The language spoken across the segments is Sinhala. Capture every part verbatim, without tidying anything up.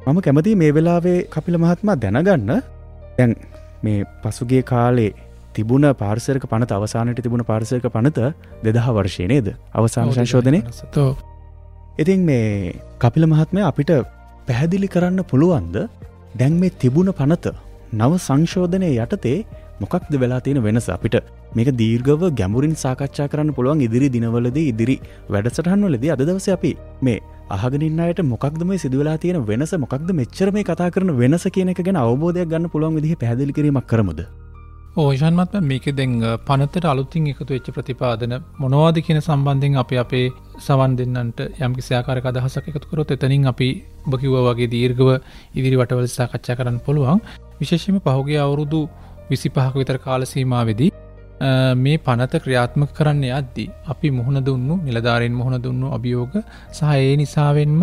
මම කැමති මේ වෙලාවේ කපිල මහත්මයා දැනගන්න දැන් මේ පසුගිය කාලේ තිබුණ පාරිසරික පනත අවසානයේ තිබුණ පාරිසරික පනත දෙදහස් වර්ෂයේ නේද? අවසාන සංශෝධනයේ. ඉතින් මේ කපිල මහත්මයා අපිට පැහැදිලි කරන්න පුළුවන්ද දැන් මේ තිබුණ පනත නව සංශෝධනයේ යටතේ මොකක්ද වෙලා තියෙන වෙනස? අපිට මේක දීර්ඝව ගැඹුරින් සාකච්ඡා කරන්න පුළුවන් ඉදිරි දිනවලදී ඉදිරි වැඩසටහන්වලදී. අද දවසේ අපි මේ අහගෙන ඉන්න අයට මොකක්ද මේ සිදු වෙලා තියෙන වෙනස, මොකක්ද මෙච්චර මේ කතා කරන වෙනස කියන එක ගැන අවබෝධයක් ගන්න පුළුවන් විදිහේ පැහැදිලි කිරීමක් කරමුද? ඔව් ඉෂාන් මහත්මයා, මේකේ දැන් පනතට අලුතින් එකතු වෙච්ච ප්‍රතිපාදන මොනවද කියන සම්බන්ධයෙන් අපි අපේ සවන් දෙන්නන්ට යම්කිසි ආකාරයක අදහසක් එකතු කරොත් එතනින් අපි ඔබ කිව්වා වගේ දීර්ඝව ඉදිරි වටවල සාකච්ඡා කරන්න පුළුවන්. විශේෂයෙන්ම පහුගිය අවුරුදු විසිපහක විතර කාල සීමාවෙදී මේ පනත ක්‍රියාත්මක කරන්න යද්දී අපි මුහුණ දුන්නු නිලධාරීන් මුහුණ දුන්නු අභියෝග සහ ඒ නිසාවෙන්ම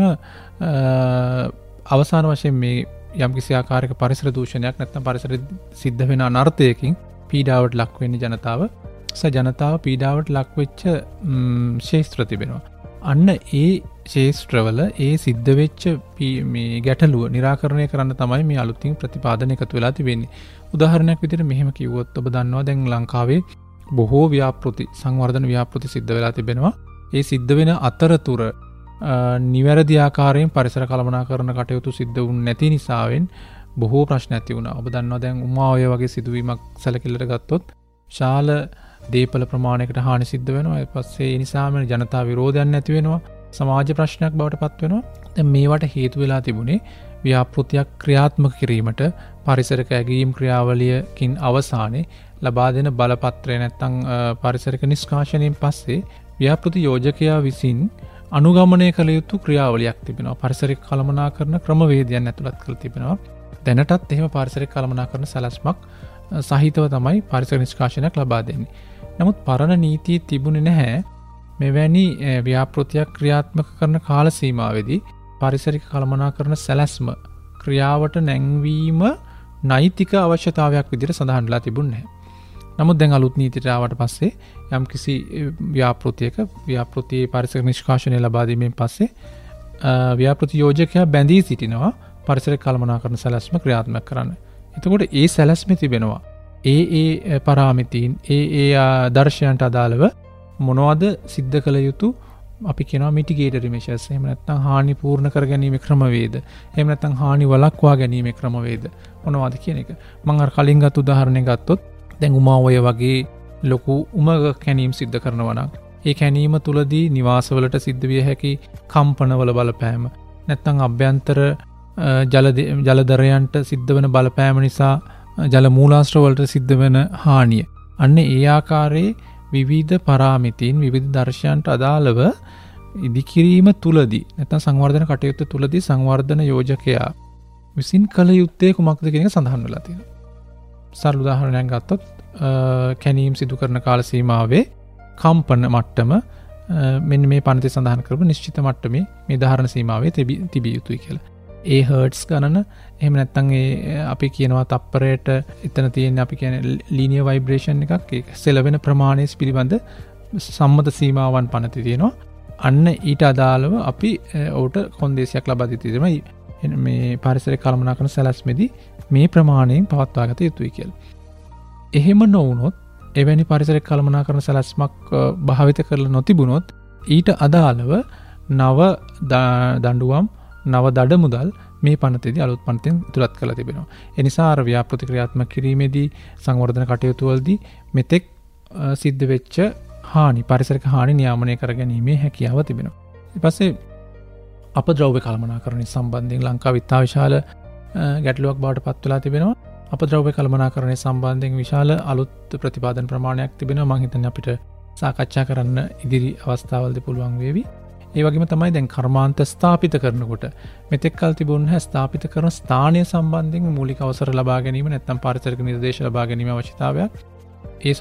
අවසාන වශයෙන් මේ යම්කිසි ආකාරයක පරිසර දූෂණයක් නැත්නම් පරිසර සිද්ධ වෙන අනර්ථයකින් පීඩාවට ලක් වෙන්නේ ජනතාව. සහ ජනතාව පීඩාවට ලක් වෙච්ච ශේෂ්ත්‍ර තිබෙනවා. අන්න ඒ ශේෂ්ත්‍රවල ඒ සිද්ධ වෙච්ච මේ ගැටලුව निराකරණය කරන්න තමයි මේ අලුතින් ප්‍රතිපාදන එකතු වෙලා තිබෙන්නේ. උදාහරණයක් විදිහට මෙහෙම කිව්වොත් ඔබ දන්නවා දැන් ලංකාවේ බොහෝ ව්‍යාපෘති සංවර්ධන ව්‍යාපෘති සිද්ධ වෙලා තිබෙනවා. ඒ සිද්ධ වෙන අතරතුර නිවැරදි ආකාරයෙන් පරිසර කළමනාකරණ කටයුතු සිද්ධ වුනේ නැති නිසාවෙන් බොහෝ ප්‍රශ්න ඇති වුණා. ඔබ දන්නවා දැන් උමාඔය වගේ සිදුවීමක් සැලකිල්ලට ගත්තොත් ශාල දීපල ප්‍රමාණයකට හානි සිද්ධ වෙනවා. ඊට පස්සේ ඒ නිසාම ජනතා විරෝධයක් නැති වෙනවා. සමාජ ප්‍රශ්නයක් බවට පත් වෙනවා. දැන් මේවට හේතු වෙලා තිබුණේ ව්‍යාපෘතියක් ක්‍රියාත්මක කිරීමට පරිසරික ඇගීම් ක්‍රියාවලියකින් අවසානයේ ලබා දෙන බලපත්‍රය නැත්නම් පරිසරික නිෂ්කාශනයෙන් පස්සේ ව්‍යාපෘති යෝජකයා විසින් අනුගමනය කළ යුතු ක්‍රියාවලියක් තිබෙනවා. පරිසරික කළමනාකරණ ක්‍රමවේදයන් ඇතුළත් කරලා තිබෙනවා. දැනටත් එහෙම පරිසරික කළමනාකරණ සැලැස්මක් සහිතව තමයි පරිසර නිෂ්කාශනයක් ලබා දෙන්නේ. නමුත් පරණ නීතියේ තිබුණේ නැහැ මෙවැනි ව්‍යාපෘතියක් ක්‍රියාත්මක කරන කාල සීමාවෙදී පරිසරික කළමනාකරණ සැලැස්ම ක්‍රියාවට නැංවීම නෛතික අවශ්‍යතාවයක් විදිහට සඳහන් වෙලා තිබුණේ නැහැ. නමුත් දැන් අලුත් නීතියට ආවට පස්සේ යම්කිසි ව්‍යාපෘතියක ව්‍යාපෘතියේ පරිසර නිෂ්කාශනය ලබා දීමෙන් පස්සේ ව්‍යාපෘති යෝජකයා බැඳී සිටිනවා පරිසරික කළමනාකරණ සැලැස්ම ක්‍රියාත්මක කරන්න. එතකොට ඒ සැලැස්මේ තිබෙනවා ඒ ඒ පාරාමිතීන් ඒ ඒ දර්ශයන්ට අදාළව මොනවද සිද්ධ කළ යුතු අපි කියනවා මිටිගේටරි මෙෂර්ස්. එහෙම නැත්නම් හානි පූර්ණ කර ගැනීම ක්‍රමවේද. එහෙම නැත්නම් හානි වළක්වා ගැනීම ක්‍රමවේද මොනවද කියන එක. මම අර කලින් ගත්ත උදාහරණයක් ගත්තොත් දැන් උමාඔය වගේ ලොකු උමග කැනීම් සිද්ධ කරනවා නම් ඒ කැනීම තුලදී නිවාසවලට සිද්ධ විය හැකි කම්පනවල බලපෑම නැත්නම් අභ්‍යන්තර ජල ජලදරයන්ට සිද්ධ වෙන බලපෑම නිසා ජල මූලාශ්‍ර වලට සිද්ධ වෙන හානිය. අන්න ඒ ආකාරයේ විවිධ පාරාමිතීන් විවිධ දර්ශයන්ට අදාළව ඉදිකිරීම තුලදී නැත්නම් සංවර්ධන කටයුතු තුලදී සංවර්ධන යෝජකයා විසින් කළ යුත්තේ කුමක්ද කියන එක සඳහන් වෙලා තියෙනවා. සරල උදාහරණයක් ගත්තොත් කැනීම් සිදු කරන කාල සීමාවේ කම්පන මට්ටම මෙන්න මේ පනතේ සඳහන් කරපු නිශ්චිත මට්ටමේ මේ ධාරණ සීමාවේ තිබිය යුතුයි කියලා. ඒ හර්ට්ස් ගණන එහෙම නැත්නම් ඒ අපි කියනවා තප්පරයට එතන තියෙන අපි කියන්නේ ලීනියර් ভাইබ්‍රේෂන් එකක් ඒක සෙලවෙන ප්‍රමාණය පිළිබඳ සම්මත සීමාවන් පනතේ තියෙනවා. අන්න ඊට අදාළව අපි ඔහුට කොන්දේසියක් ලබා දී තියෙනවා මේ පරිසරික කළමනාකරණ සැලැස්මේදී මේ ප්‍රමාණයෙන් පවත්වා ගත යුතුයි කියලා. එහෙම නොවුනොත් එවැනි පරිසරික කළමනාකරණ සැලැස්මක් භාවිත කරලා නොතිබුණොත් ඊට අදාළව නව දඬුවම් නව දඩ මුදල් මේ පනතේදී අලුත් පනතෙන් ඉතුරුත් කරලා තිබෙනවා. ඒ නිසා අර ව්‍යාපෘති ක්‍රියාත්මක කිරීමේදී සංවර්ධන කටයුතු වලදී මෙතෙක් සිද්ධ වෙච්ච හානි පරිසරික හානි නියාමනය කර ගැනීමේ හැකියාව තිබෙනවා. ඊට පස්සේ අපද්‍රව්‍ය කළමනාකරණය සම්බන්ධයෙන් ලංකාවේ ඉතා විශාල ගැටලුවක් බවට පත් වෙලා තිබෙනවා. අපද්‍රව්‍ය කළමනාකරණය සම්බන්ධයෙන් විශාල අලුත් ප්‍රතිපාදන ප්‍රමාණයක් තිබෙනවා. මම හිතන්නේ අපිට සාකච්ඡා කරන්න ඉදිරි අවස්ථාවලදී පුළුවන් වේවි. ඒ වගේම තමයි දැන් කර්මාන්ත ස්ථාපිත කරනකොට මෙතෙක් කල් තිබුණ ස්ථාපිත කරන ස්ථානය සම්බන්ධයෙන් මූලික අවසර ලබා ගැනීම නැත්නම් පාරිසරික නිර්දේශ ලබා ගැනීම අවශ්‍යතාවයක්. ඒ